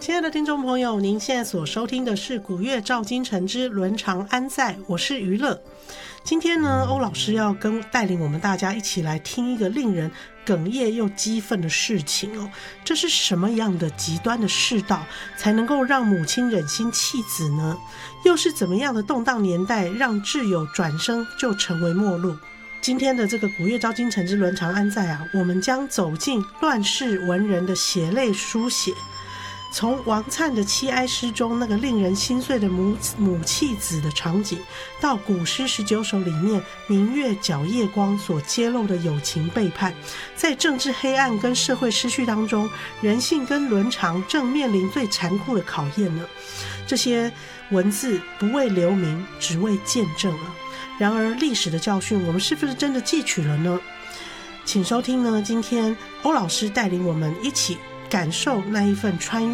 亲爱的听众朋友，您现在所收听的是古月照今晨之伦常安在，我是娱乐。今天呢，欧老师要带领我们大家一起来听一个令人哽咽又激愤的事情哦。这是什么样的极端的世道，才能够让母亲忍心弃子呢？又是怎么样的动荡年代，让挚友转生就成为陌路？今天的这个古月照今晨之伦常安在啊，我们将走进乱世文人的血泪书写，从王粲的七哀诗中那个令人心碎的母弃子的场景，到古诗19首里面明月皎夜光所揭露的友情背叛，在政治黑暗跟社会失序当中，人性跟伦常正面临最残酷的考验呢。这些文字不为留名，只为见证啊。然而历史的教训，我们是不是真的汲取了呢？请收听呢，今天欧老师带领我们一起感受那一份穿越